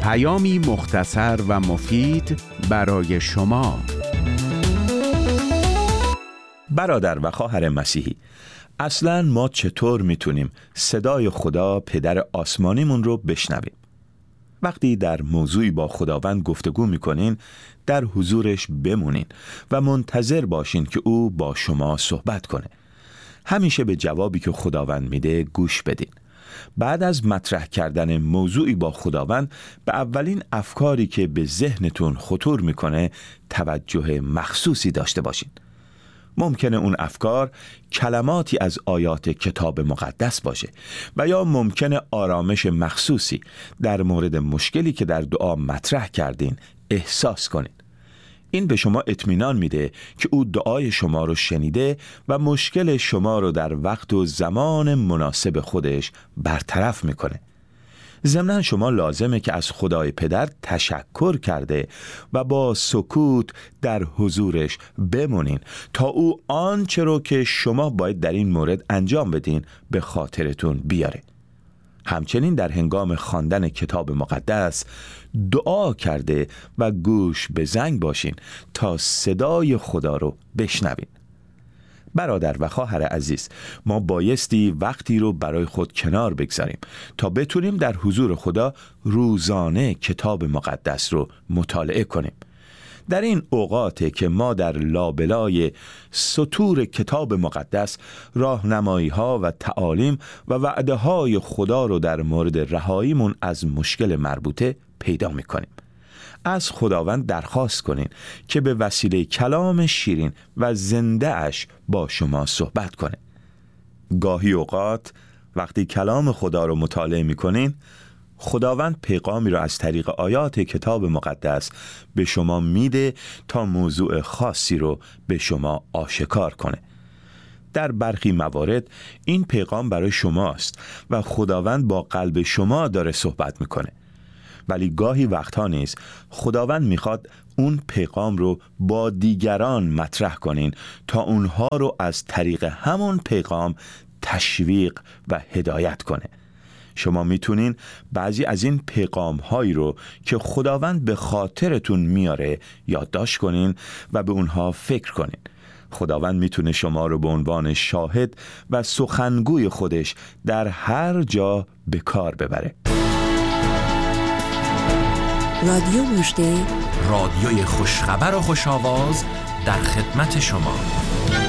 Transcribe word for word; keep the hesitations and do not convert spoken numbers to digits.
پیامی مختصر و مفید برای شما. برادر و خواهر مسیحی، اصلاً ما چطور میتونیم صدای خدا پدر آسمانیمون رو بشنویم؟ وقتی در موضوعی با خداوند گفتگو میکنین، در حضورش بمونین و منتظر باشین که او با شما صحبت کنه. همیشه به جوابی که خداوند میده گوش بدین. بعد از مطرح کردن موضوعی با خداوند، به اولین افکاری که به ذهنتون خطور میکنه توجه مخصوصی داشته باشین. ممکنه اون افکار کلماتی از آیات کتاب مقدس باشه و یا ممکنه آرامش مخصوصی در مورد مشکلی که در دعا مطرح کردین احساس کنین. این به شما اطمینان میده که او دعای شما رو شنیده و مشکل شما رو در وقت و زمان مناسب خودش برطرف میکنه. ضمناً شما لازمه که از خدای پدر تشکر کرده و با سکوت در حضورش بمونین تا او آنچه رو که شما باید در این مورد انجام بدین به خاطرتون بیاره. همچنین در هنگام خواندن کتاب مقدس دعا کرده و گوش به زنگ باشین تا صدای خدا رو بشنوین. برادر و خواهر عزیز، ما بایستی وقتی رو برای خود کنار بگذاریم تا بتونیم در حضور خدا روزانه کتاب مقدس رو مطالعه کنیم. در این اوقاته که ما در لابلای سطور کتاب مقدس راهنمایی ها و تعالیم و وعده های خدا رو در مورد رهاییمون از مشکل مربوطه پیدا میکنیم. از خداوند درخواست کنین که به وسیله کلام شیرین و زنده اش با شما صحبت کنه. گاهی اوقات وقتی کلام خدا رو مطالعه میکنین، خداوند پیغامی رو از طریق آیات کتاب مقدس به شما میده تا موضوع خاصی رو به شما آشکار کنه. در برخی موارد این پیغام برای شماست و خداوند با قلب شما داره صحبت میکنه. ولی گاهی وقتها نیز خداوند میخواد اون پیغام رو با دیگران مطرح کنین تا اونها رو از طریق همون پیغام تشویق و هدایت کنه. شما میتونین بعضی از این پیغام هایی رو که خداوند به خاطرتون میاره یادداشت کنین و به اونها فکر کنین. خداوند میتونه شما رو به عنوان شاهد و سخنگوی خودش در هر جا به کار ببره. رادیو مژده، رادیوی خوشخبر و خوش‌آواز در خدمت شما.